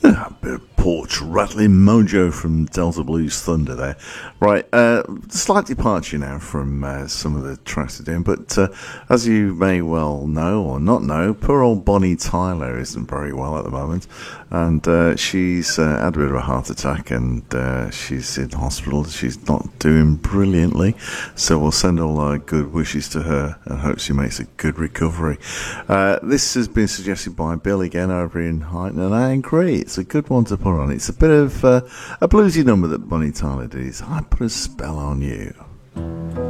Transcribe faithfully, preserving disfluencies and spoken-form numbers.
A bit of porch rattling mojo from Delta Blues Thunder there. Right, uh, slight departure now from uh, some of the tracks they're doing, but uh, as you may well know or not know, poor old Bonnie Tyler isn't very well at the moment, and uh, she's uh, had a bit of a heart attack, and uh, she's in hospital. She's not doing brilliantly, so we'll send all our good wishes to her and hope she makes a good recovery. Uh, this has been suggested by Bill again over in Highton, and I agree, it's a good one to put on. It's a bit of uh, a bluesy number that Bonnie Tyler did. I Put a Spell on You.